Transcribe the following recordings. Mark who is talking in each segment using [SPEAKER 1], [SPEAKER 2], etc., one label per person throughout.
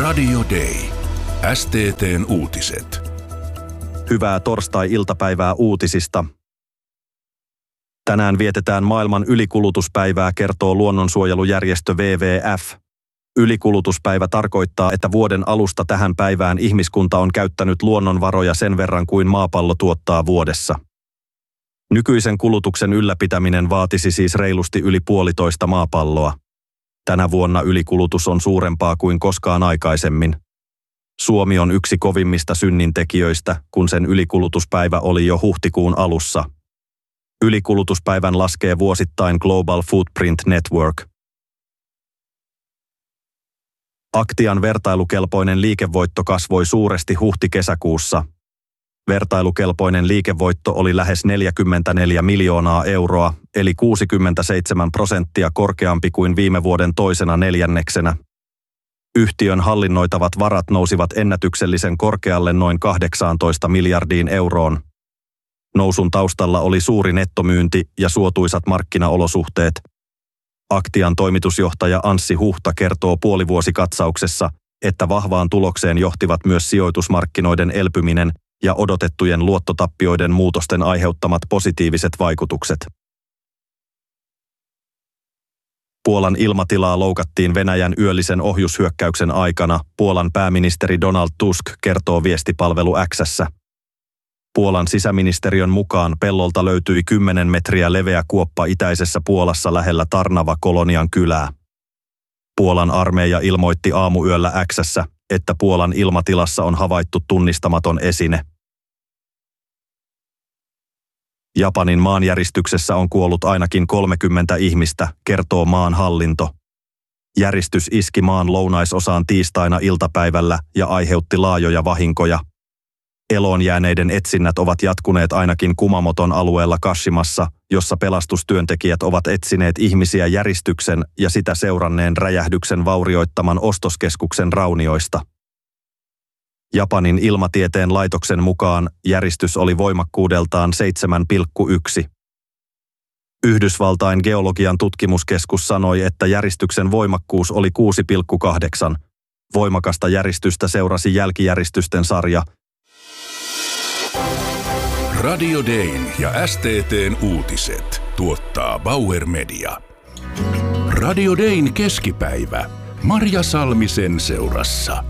[SPEAKER 1] Radio Day. STT:n uutiset.
[SPEAKER 2] Hyvää torstai-iltapäivää uutisista. Tänään vietetään maailman ylikulutuspäivää, kertoo luonnonsuojelujärjestö WWF. Ylikulutuspäivä tarkoittaa, että vuoden alusta tähän päivään ihmiskunta on käyttänyt luonnonvaroja sen verran kuin maapallo tuottaa vuodessa. Nykyisen kulutuksen ylläpitäminen vaatisi siis reilusti yli 1,5 maapalloa. Tänä vuonna ylikulutus on suurempaa kuin koskaan aikaisemmin. Suomi on yksi kovimmista synnintekijöistä, kun sen ylikulutuspäivä oli jo huhtikuun alussa. Ylikulutuspäivän laskee vuosittain Global Footprint Network. Aktian vertailukelpoinen liikevoitto kasvoi suuresti huhti-kesäkuussa. Vertailukelpoinen liikevoitto oli lähes 44 miljoonaa euroa, eli 67% korkeampi kuin viime vuoden toisena neljänneksenä. Yhtiön hallinnoitavat varat nousivat ennätyksellisen korkealle noin 18 miljardiin euroon. Nousun taustalla oli suuri nettomyynti ja suotuisat markkinaolosuhteet. Aktian toimitusjohtaja Anssi Huhta kertoo puolivuosikatsauksessa, että vahvaan tulokseen johtivat myös sijoitusmarkkinoiden elpyminen ja odotettujen luottotappioiden muutosten aiheuttamat positiiviset vaikutukset. Puolan ilmatilaa loukattiin Venäjän yöllisen ohjushyökkäyksen aikana, Puolan pääministeri Donald Tusk kertoo viestipalvelu X:ssä. Puolan sisäministeriön mukaan pellolta löytyi 10 metriä leveä kuoppa itäisessä Puolassa lähellä Tarnava-kolonian kylää. Puolan armeija ilmoitti aamuyöllä X:ssä, että Puolan ilmatilassa on havaittu tunnistamaton esine. Japanin maanjäristyksessä on kuollut ainakin 30 ihmistä, kertoo maan hallinto. Järistys iski maan lounaisosaan tiistaina iltapäivällä ja aiheutti laajoja vahinkoja. Eloon jääneiden etsinnät ovat jatkuneet ainakin Kumamoton alueella Kashimassa, jossa pelastustyöntekijät ovat etsineet ihmisiä järistyksen ja sitä seuranneen räjähdyksen vaurioittaman ostoskeskuksen raunioista. Japanin ilmatieteen laitoksen mukaan järistys oli voimakkuudeltaan 7,1. Yhdysvaltain geologian tutkimuskeskus sanoi, että järistyksen voimakkuus oli 6,8. Voimakasta järistystä seurasi jälkijäristysten sarja.
[SPEAKER 1] Radio Dayn ja STT:n uutiset tuottaa Bauer Media. Radio Dayn keskipäivä. Marja Salmisen seurassa.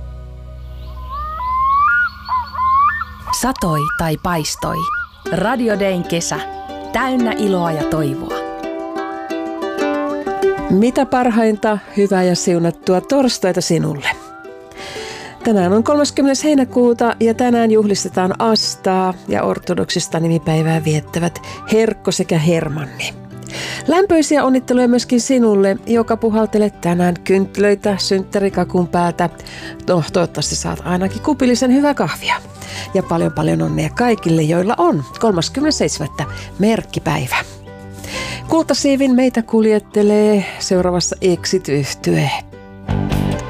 [SPEAKER 3] Satoi tai paistoi. Radio Dayn kesä. Täynnä iloa ja toivoa.
[SPEAKER 4] Mitä parhainta, hyvää ja siunattua torstaita sinulle. Tänään on 30. heinäkuuta ja tänään juhlistetaan Astaa ja ortodoksista nimipäivää viettävät Herkko sekä Hermanni. Lämpöisiä onnitteluja myöskin sinulle, joka puhaltelet tänään kynttilöitä synttärikakun päältä. No, toivottavasti saat ainakin kupillisen hyvää kahvia. Ja paljon onnea kaikille, joilla on 37. merkkipäivä. Kultasiivin meitä kuljettelee seuraavassa Exit-yhtye.